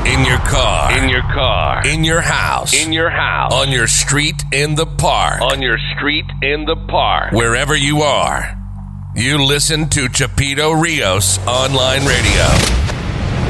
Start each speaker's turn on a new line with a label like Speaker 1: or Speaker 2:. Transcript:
Speaker 1: In your car.
Speaker 2: In your car.
Speaker 1: In your house.
Speaker 2: In your house.
Speaker 1: On your street in the park.
Speaker 2: On your street in the park.
Speaker 1: Wherever you are, you listen to Chapito Rios Online Radio.